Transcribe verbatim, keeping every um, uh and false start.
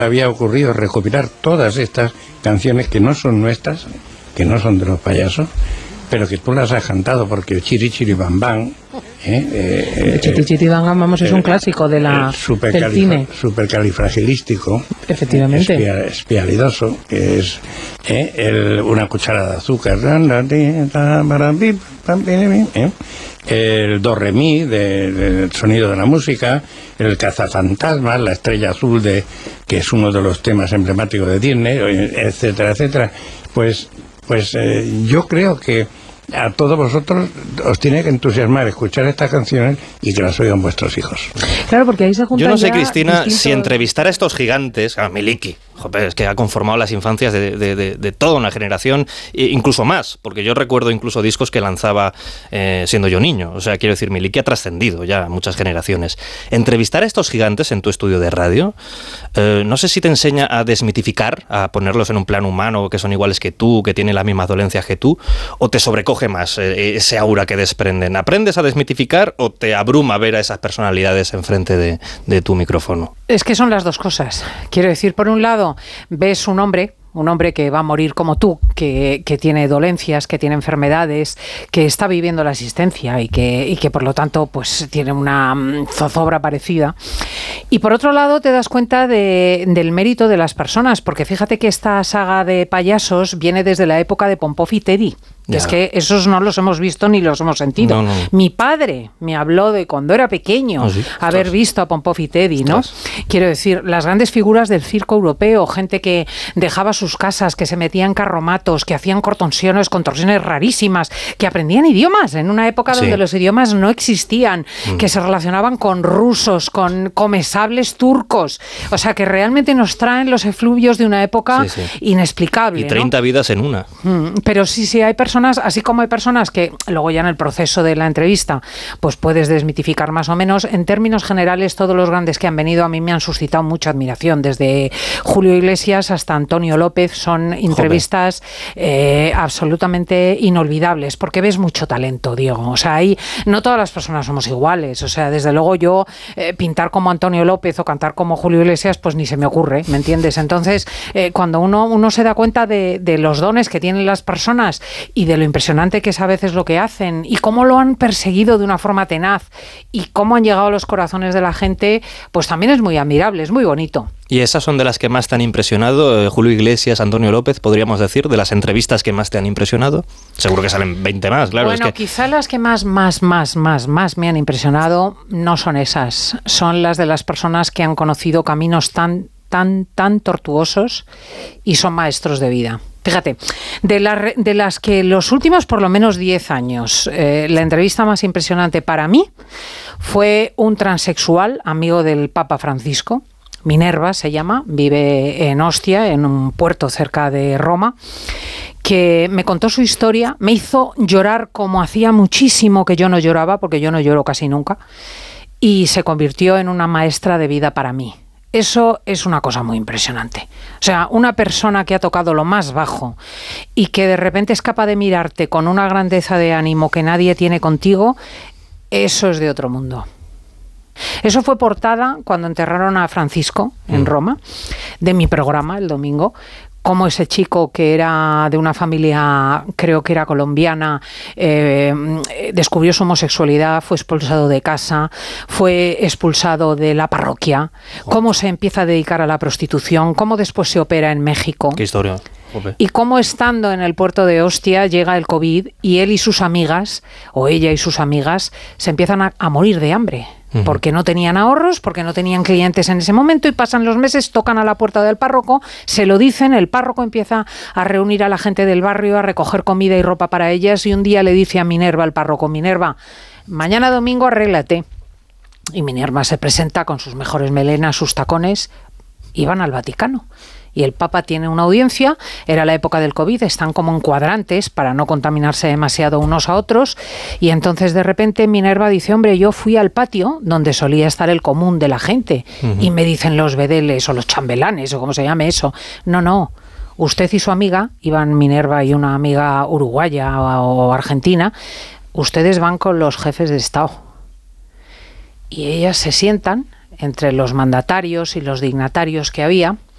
había ocurrido recopilar todas estas canciones que no son nuestras, que no son de los payasos, pero que tú las has cantado, porque el Chiri Chiri Bam Bam, ¿eh? eh, el Chiri Chiri Bam Bam, vamos, es un clásico de la, del cine. Supercalifragilístico, efectivamente, espia, espialidoso, que es ¿eh? el, una cucharada de azúcar, ¿eh? el do re mi de, de, del sonido de la música, el cazafantasmas, la estrella azul, de que es uno de los temas emblemáticos de Disney, etcétera, etcétera. Pues, pues eh, yo creo que a todos vosotros os tiene que entusiasmar escuchar estas canciones y que las oigan vuestros hijos. Claro, porque ahí se juntan. Yo no sé, Cristina, distintos... si entrevistar a estos gigantes, a Miliki, joder, es que ha conformado las infancias de, de, de, de toda una generación, e incluso más, porque yo recuerdo incluso discos que lanzaba eh, siendo yo niño. O sea, quiero decir, Miliki ha trascendido ya muchas generaciones. Entrevistar a estos gigantes en tu estudio de radio, eh, no sé si te enseña a desmitificar, a ponerlos en un plano humano, que son iguales que tú, que tienen las mismas dolencias que tú, o te sobrecoge más eh, ese aura que desprenden. ¿Aprendes a desmitificar o te abruma ver a esas personalidades enfrente de, de tu micrófono? Es que son las dos cosas. Quiero decir, por un lado, ves un hombre, un hombre que va a morir como tú, que, que tiene dolencias, que tiene enfermedades, que está viviendo la existencia y que, y que por lo tanto pues tiene una zozobra parecida. Y por otro lado te das cuenta de, del mérito de las personas, porque fíjate que esta saga de payasos viene desde la época de Pompó y Teddy. Que es que esos no los hemos visto ni los hemos sentido. No, no. Mi padre me habló de cuando era pequeño, ¿oh, sí? haber Ostras. visto a Pompó y Teddy, ¿no? Ostras. Quiero decir, las grandes figuras del circo europeo, gente que dejaba sus casas, que se metía en carromatos, que hacían contorsiones, contorsiones rarísimas, que aprendían idiomas en una época donde sí. los idiomas no existían, mm. que se relacionaban con rusos, con comesables turcos. O sea, que realmente nos traen los efluvios de una época sí, sí. inexplicable. Y treinta ¿no? vidas en una. Mm, pero sí, sí, hay personas así como hay personas que luego ya en el proceso de la entrevista pues puedes desmitificar más o menos. En términos generales, todos los grandes que han venido a mí me han suscitado mucha admiración, desde Julio Iglesias hasta Antonio López. Son entrevistas eh, absolutamente inolvidables, porque ves mucho talento, Diego. O sea, ahí no todas las personas somos iguales. O sea, desde luego yo eh, pintar como Antonio López o cantar como Julio Iglesias, pues ni se me ocurre, ¿me entiendes? Entonces, eh, cuando uno, uno se da cuenta de, de los dones que tienen las personas y de lo impresionante que es a veces lo que hacen y cómo lo han perseguido de una forma tenaz y cómo han llegado a los corazones de la gente, pues también es muy admirable, es muy bonito. ¿Y esas son de las que más te han impresionado? Eh, Julio Iglesias, Antonio López, podríamos decir, de las entrevistas que más te han impresionado. Seguro que salen veinte más, claro. Bueno, es que... quizá las que más, más, más, más, más me han impresionado no son esas. Son las de las personas que han conocido caminos tan, tan, tan tortuosos y son maestros de vida. Fíjate, de, la, de las que los últimos por lo menos diez años, eh, la entrevista más impresionante para mí fue un transexual, amigo del Papa Francisco, Minerva se llama, vive en Ostia, en un puerto cerca de Roma, que me contó su historia, me hizo llorar como hacía muchísimo que yo no lloraba, porque yo no lloro casi nunca, y se convirtió en una maestra de vida para mí. Eso es una cosa muy impresionante. O sea, una persona que ha tocado lo más bajo y que de repente es capaz de mirarte con una grandeza de ánimo que nadie tiene contigo, eso es de otro mundo. Eso fue portada cuando enterraron a Francisco en Roma, de mi programa el domingo. Cómo ese chico que era de una familia, creo que era colombiana, eh, descubrió su homosexualidad, fue expulsado de casa, fue expulsado de la parroquia, cómo se empieza a dedicar a la prostitución, cómo después se opera en México. ¿Qué historia? Joder. Y cómo estando en el puerto de Ostia llega el COVID y él y sus amigas, o ella y sus amigas, se empiezan a, a morir de hambre. Porque no tenían ahorros, porque no tenían clientes en ese momento, y pasan los meses, tocan a la puerta del párroco, se lo dicen, el párroco empieza a reunir a la gente del barrio, a recoger comida y ropa para ellas, y un día le dice a Minerva, el párroco: Minerva, mañana domingo arréglate. Y Minerva se presenta con sus mejores melenas, sus tacones, y van al Vaticano. Y el Papa tiene una audiencia, era la época del COVID, están como en cuadrantes para no contaminarse demasiado unos a otros, y entonces de repente Minerva dice: hombre, yo fui al patio donde solía estar el común de la gente, uh-huh. y me dicen los bedeles o los chambelanes o como se llame eso. No, no, usted y su amiga, iban Minerva y una amiga uruguaya o argentina, ustedes van con los jefes de Estado. Y ellas se sientan entre los mandatarios y los dignatarios que había,